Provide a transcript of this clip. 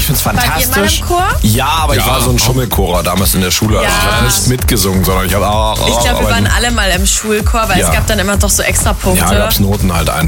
ich find's fantastisch. Wart ihr mal im Chor? Ja, aber ich war so ein Schummelchorer damals in der Schule. Also ich habe nicht mitgesungen, sondern ich habe Ich glaube, wir waren alle mal im Schulchor, weil es gab dann immer doch so extra Punkte. Ja, gab's Noten halt einfach.